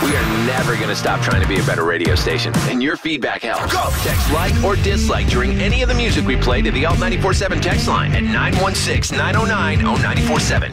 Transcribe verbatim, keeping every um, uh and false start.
We are never going to stop trying to be a better radio station, and your feedback helps. Go! Text like or dislike during any of the music we play to the Alt nine four seven text line at nine one six, nine oh nine, oh nine four seven.